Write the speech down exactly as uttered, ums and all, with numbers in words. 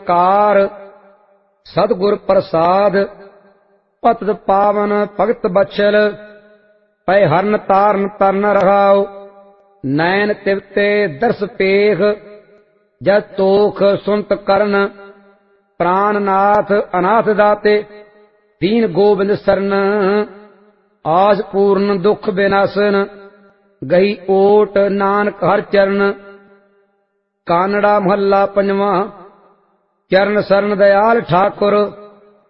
ਕਾਰ ਸਤਿਗੁਰ ਪ੍ਰਸਾਦ ਪਤਿਤ ਪਾਵਨ ਭਗਤ ਬਛਲ ਪੈ ਹਰਨ ਤਾਰਨ ਤਰਨ ਰਹਾਉ ਨੈਣ ਤਿਵਤੇ ਦਰਸ ਪੇਖ ਜਦ ਤੋਖ ਸੁਨਤ ਕਰਨ ਪ੍ਰਾਨਨਾਥ ਅਨਾਥ ਦਾਤੇ ਦੀਨ ਗੋਬਿੰਦ ਸਰਨ ਆਸ ਪੂਰਨ ਦੁਖ ਬਿਨਾਸਨ ਗਈ ਓਟ ਨਾਨਕ ਹਰ ਚਰਨ ਕਾਨੜਾ ਮਹੱਲਾ ਪੰਜਵਾਂ ਚਰਨ ਸਰਨ ਦਇਆਲ ਠਾਕੁਰ